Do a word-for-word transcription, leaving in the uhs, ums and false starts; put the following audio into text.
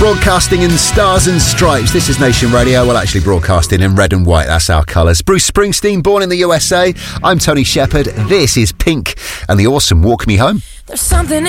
broadcasting in stars and stripes. This is Nation Radio. Well, actually broadcasting in red and white. That's our colours. Bruce Springsteen, born in the U S A. I'm Tony Shepherd. This is Pink and the awesome Walk Me Home. There's something